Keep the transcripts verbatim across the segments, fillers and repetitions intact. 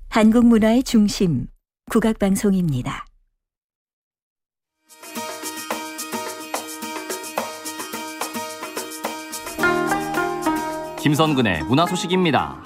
한국 문화의 중심, 국악방송입니다. 김선근의 문화 소식입니다.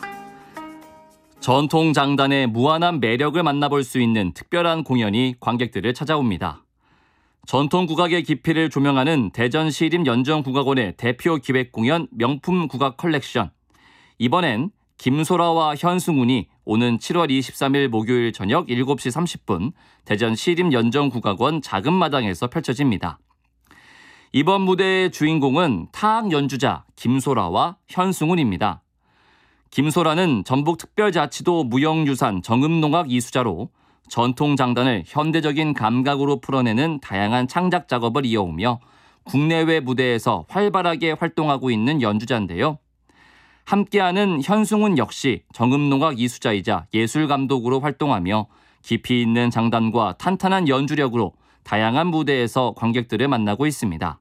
전통 장단의 무한한 매력을 만나볼 수 있는 특별한 공연이 관객들을 찾아옵니다. 전통 국악의 깊이를 조명하는 대전시립연정국악원의 대표 기획공연 명품 국악 컬렉션. 이번엔 김소라와 현승훈이 오는 칠월 이십삼일 목요일 저녁 일곱 시 삼십 분 대전시립연정국악원 작은 마당에서 펼쳐집니다. 이번 무대의 주인공은 타악 연주자 김소라와 현승훈입니다. 김소라는 전북특별자치도 무형유산 정음농악 이수자로 전통 장단을 현대적인 감각으로 풀어내는 다양한 창작 작업을 이어오며 국내외 무대에서 활발하게 활동하고 있는 연주자인데요. 함께하는 현승훈 역시 정음농악 이수자이자 예술감독으로 활동하며 깊이 있는 장단과 탄탄한 연주력으로 다양한 무대에서 관객들을 만나고 있습니다.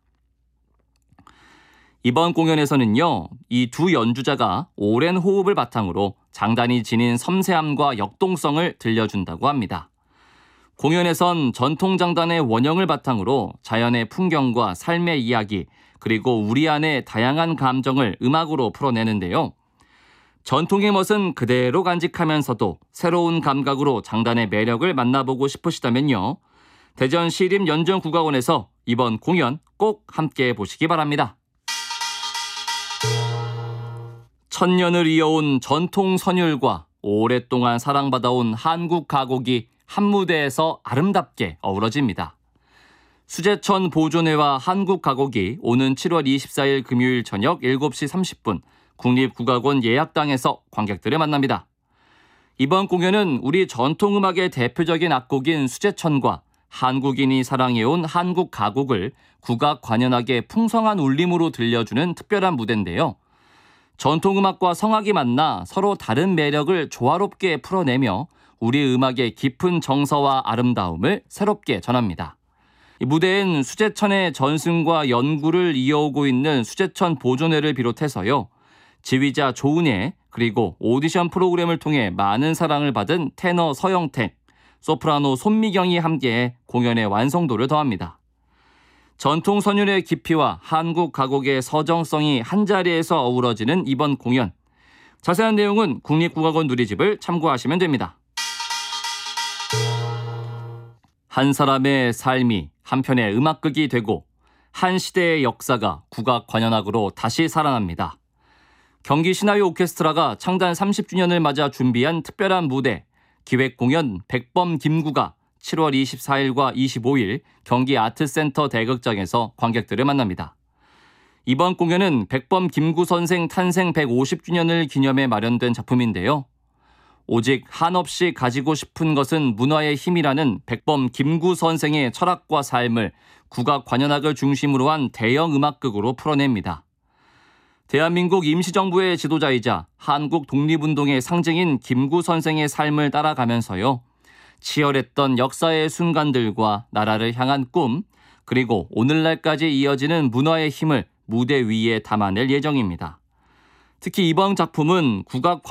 이번 공연에서는요, 이 두 연주자가 오랜 호흡을 바탕으로 장단이 지닌 섬세함과 역동성을 들려준다고 합니다. 공연에선 전통 장단의 원형을 바탕으로 자연의 풍경과 삶의 이야기, 그리고 우리 안의 다양한 감정을 음악으로 풀어내는데요. 전통의 멋은 그대로 간직하면서도 새로운 감각으로 장단의 매력을 만나보고 싶으시다면요, 대전시립연정국악원에서 이번 공연 꼭 함께 보시기 바랍니다. 천년을 이어온 전통 선율과 오랫동안 사랑받아온 한국 가곡이 한 무대에서 아름답게 어우러집니다. 수제천 보존회와 한국 가곡이 오는 칠월 이십사일 금요일 저녁 일곱 시 삼십 분 국립국악원 예약당에서 관객들을 만납니다. 이번 공연은 우리 전통음악의 대표적인 악곡인 수제천과 한국인이 사랑해온 한국 가곡을 국악 관현악의 풍성한 울림으로 들려주는 특별한 무대인데요. 전통음악과 성악이 만나 서로 다른 매력을 조화롭게 풀어내며 우리 음악의 깊은 정서와 아름다움을 새롭게 전합니다. 이 무대엔 수제천의 전승과 연구를 이어오고 있는 수제천 보존회를 비롯해서요, 지휘자 조은혜, 그리고 오디션 프로그램을 통해 많은 사랑을 받은 테너 서영택, 소프라노 손미경이 함께해 공연의 완성도를 더합니다. 전통 선율의 깊이와 한국 가곡의 서정성이 한자리에서 어우러지는 이번 공연. 자세한 내용은 국립국악원 누리집을 참고하시면 됩니다. 한 사람의 삶이 한편의 음악극이 되고 한 시대의 역사가 국악 관현악으로 다시 살아납니다. 경기 신화위 오케스트라가 창단 삼십 주년을 맞아 준비한 특별한 무대, 기획공연 백범 김구가 칠월 이십사일과 이십오일 경기 아트센터 대극장에서 관객들을 만납니다. 이번 공연은 백범 김구 선생 탄생 백오십 주년을 기념해 마련된 작품인데요. 오직 한없이 가지고 싶은 것은 문화의 힘이라는 백범 김구 선생의 철학과 삶을 국악 관현악을 중심으로 한 대형 음악극으로 풀어냅니다. 대한민국 임시정부의 지도자이자 한국 독립운동의 상징인 김구 선생의 삶을 따라가면서요, 치열했던 역사의 순간들과 나라를 향한 꿈, 그리고 오늘날까지 이어지는 문화의 힘을 무대 위에 담아낼 예정입니다. 특히 이번 작품은 국악